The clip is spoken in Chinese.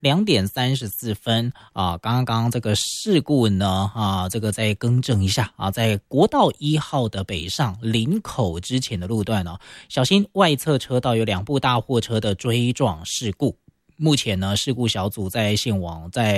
2点34分啊，刚刚这个事故呢这个再更正一下啊，在国道1号的北上林口之前的路段小心外侧车道有2部大货车的追撞事故。目前呢，事故小组在现往在